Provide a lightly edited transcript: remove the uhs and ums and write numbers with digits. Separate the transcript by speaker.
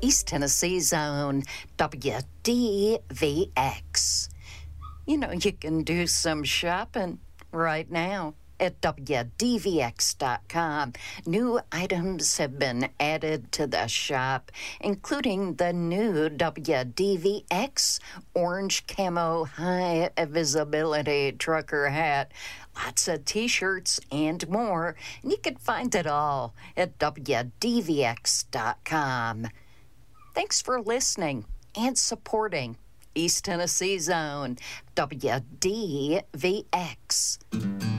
Speaker 1: East Tennessee's own WDVX. You know, you can do some shopping right now at WDVX.com. New items have been added to the shop, including the new WDVX orange camo high visibility trucker hat, lots of t-shirts, and more. And you can find it all at WDVX.com. Thanks for listening and supporting East Tennessee's own WDVX.